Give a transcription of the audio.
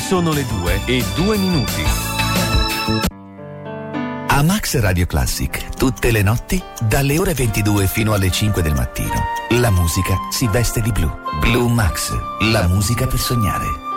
Sono le 2:02. A Max Radio Classic, tutte le notti, dalle ore 22 fino alle 5 del mattino, la musica si veste di blu. Blue Max, la musica per sognare.